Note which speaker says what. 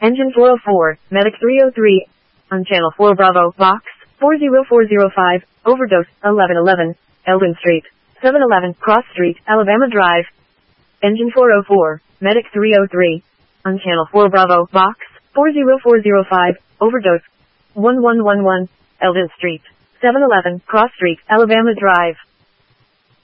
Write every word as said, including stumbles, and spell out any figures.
Speaker 1: Engine four oh four, Medic three oh three. On Channel four Bravo, Box four zero four zero five, Overdose, eleven eleven, Eldon Street, seven eleven, Cross Street, Alabama Drive. Engine four oh four, Medic three oh three. On Channel four Bravo, Box four zero four zero five, Overdose, one one one one, Eldon Street, seven eleven, Cross Street, Alabama Drive.